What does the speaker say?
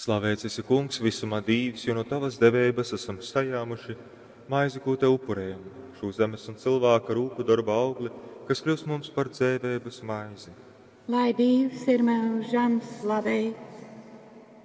Slavēts esi, Kungs, visumā dīvs, jo no tavas devības esam sajāmuši maizi, ko tev upurējam, šo zemes un cilvēka rūku darba augli, kas kļūst mums par dzēvēbas maizi. Lai Dievs ir mūžam slavēt.